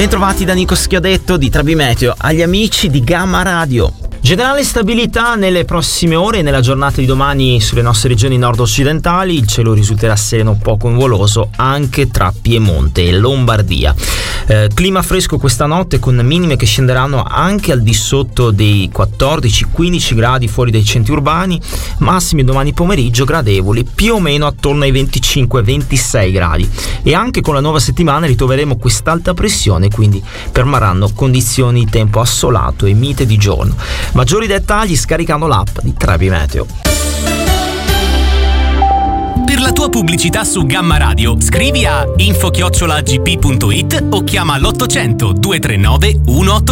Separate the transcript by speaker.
Speaker 1: Bentrovati da Nico Schiodetto di Trabi Meteo, agli amici di Gamma Radio. Generale stabilità nelle prossime ore e nella giornata di domani sulle nostre regioni nord-occidentali. Il cielo risulterà sereno, poco nuvoloso anche tra Piemonte e Lombardia. Clima fresco questa notte con minime che scenderanno anche al di sotto dei 14-15 gradi fuori dai centri urbani, massimi domani pomeriggio gradevoli più o meno attorno ai 25-26 gradi, e anche con la nuova settimana ritroveremo quest'alta pressione, quindi permarranno condizioni di tempo assolato e mite di giorno. Maggiori dettagli scaricando l'app di Trabi Meteo.
Speaker 2: Per la tua pubblicità su Gamma Radio scrivi a info@gp.it o chiama l'800 239 183.